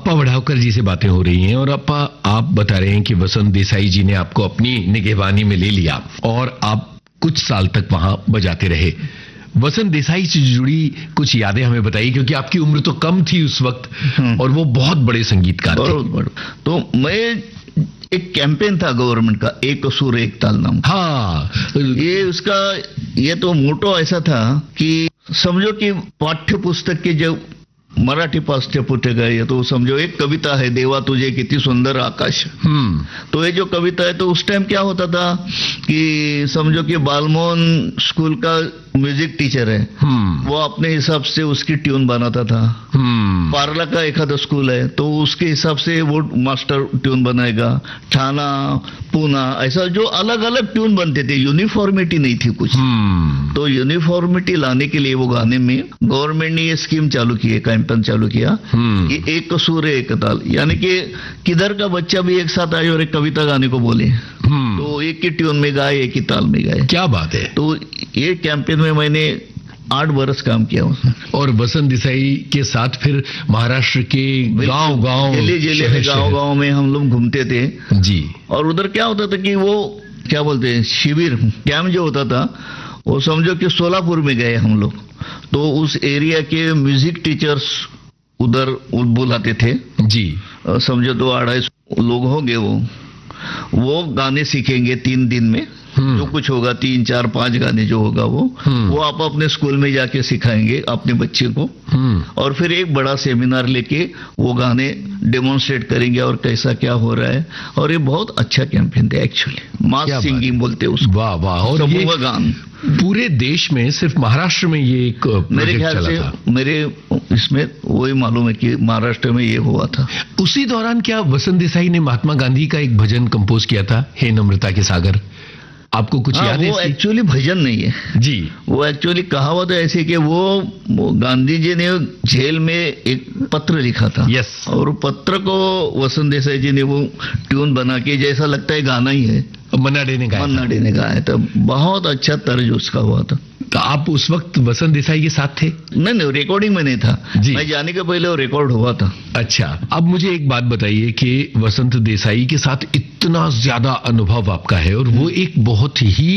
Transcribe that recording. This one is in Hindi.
अप्पा वढ़ावकर जी से बातें हो रही हैं और अप्पा आप बता रहे हैं कि वसंत देसाई जी ने आपको अपनी निगहबानी में ले लिया और आप कुछ साल तक वहां बजाते रहे। वसंत देसाई से जुड़ी कुछ यादें हमें बताइए, क्योंकि आपकी उम्र तो कम थी उस वक्त और वो बहुत बड़े संगीतकार थे। तो मैं एक कैंपेन था गवर्नमेंट का, एक सुर एक ताल नाम। हाँ, ये तो मोटो ऐसा था कि समझो कि पाठ्य पुस्तक के जब मराठी पाठ्य पुस्तक है, तो समझो एक कविता है, देवा तुझे किती सुंदर आकाश। तो ये जो कविता है, तो उस टाइम क्या होता था कि समझो कि बालमोहन स्कूल का म्यूजिक टीचर है, वो अपने हिसाब से उसकी ट्यून बनाता था। पार्ला का एखादा स्कूल है तो उसके हिसाब से वो मास्टर ट्यून बनाएगा। ठाना, पूना, ऐसा जो अलग अलग ट्यून बनते थे, यूनिफॉर्मिटी नहीं थी कुछ। तो यूनिफॉर्मिटी लाने के लिए वो गाने में गवर्नमेंट ने ये स्कीम चालू की है, कैंपेन चालू किया कि एक सुर एक ताल, यानी कि किधर का बच्चा भी एक साथ आए और एक कविता गाने को बोले, तो एक ही ट्यून में गाए, एक ही ताल में गाए। क्या बात है। तो ये कैंपेन में मैंने 8 बरस काम किया उसमें। और वसंत देसाई के साथ फिर महाराष्ट्र के गांव-गांव, जिले में गांव-गांव में हम लोग घूमते थे जी। और उधर क्या होता था कि वो क्या बोलते हैं, शिविर कैंप जो होता था, वो समझो कि सोलापुर में गए हम लोग, तो उस एरिया के म्यूजिक टीचर्स उधर बुलाते थे जी। समझो 2-250 लोग होंगे, वो गाने सीखेंगे 3 दिन में। जो कुछ होगा 3, 4, 5 गाने जो होगा वो आप अपने स्कूल में जाके सिखाएंगे अपने बच्चे को। और फिर एक बड़ा सेमिनार लेके वो गाने डेमोन्स्ट्रेट करेंगे और कैसा क्या हो रहा है। और ये बहुत अच्छा कैंपेन था एक्चुअली, मास सिंगिंग बोलते हैं उसको। वाह वाह। और समूह गान पूरे देश में, सिर्फ महाराष्ट्र में ये एक मेरे ख्याल से मेरे इसमें वही मालूम है कि महाराष्ट्र में ये हुआ था। उसी दौरान क्या वसंत देसाई ने महात्मा गांधी का एक भजन कंपोज किया था, हे नम्रता के सागर? आपको कुछ याद है? वो एक्चुअली भजन नहीं है जी, वो एक्चुअली कहावत है ऐसी कि वो गांधी जी ने जेल में एक पत्र लिखा था। यस। और पत्र को वसंत देसाई जी ने वो ट्यून बना के, जैसा लगता है गाना ही है, मन्ना डे ने गाया था। बहुत अच्छा तर्ज उसका हुआ था। तो आप उस वक्त वसंत देसाई के साथ थे? नहीं, रिकॉर्डिंग में नहीं था जी। मैं जाने के पहले वो रिकॉर्ड हुआ था। अच्छा, अब मुझे एक बात बताइए कि वसंत देसाई के साथ इतना ज्यादा अनुभव आपका है और वो एक बहुत ही